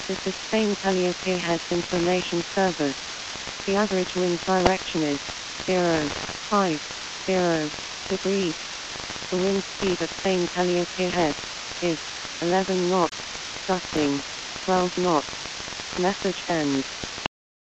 This is Spain Calliope Heads Information Service. The average wind direction is 050 degrees. The wind speed at Spain Calliope Head is 11 knots, gusting 12 knots. Message ends.